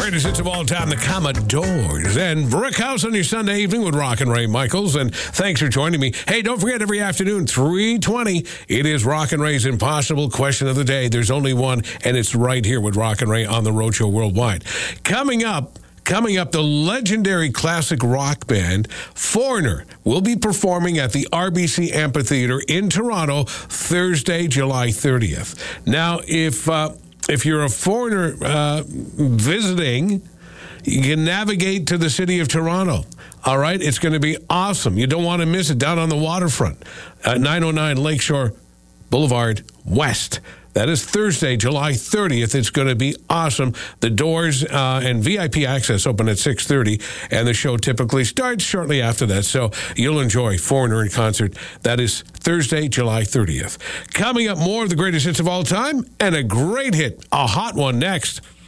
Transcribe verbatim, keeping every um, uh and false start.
greatest hits of all time, the Commodores. And Brickhouse on your Sunday evening with Rock and Ray Michaels. And thanks for joining me. Hey, don't forget, every afternoon, three twenty, it is Rock and Ray's Impossible Question of the Day. There's only one, and it's right here with Rock and Ray on the Roadshow Worldwide. Coming up, Coming up, the legendary classic rock band Foreigner will be performing at the R B C Amphitheater in Toronto Thursday, July thirtieth. Now, if uh, if you're a foreigner uh, visiting, you can navigate to the city of Toronto. All right? It's going to be awesome. You don't want to miss it. Down on the waterfront at nine oh nine Lakeshore Boulevard West. That is Thursday, July thirtieth. It's going to be awesome. The doors uh, and V I P access open at six thirty, and the show typically starts shortly after that. So you'll enjoy Foreigner in concert. That is Thursday, July thirtieth. Coming up, more of the greatest hits of all time, and a great hit, a hot one next.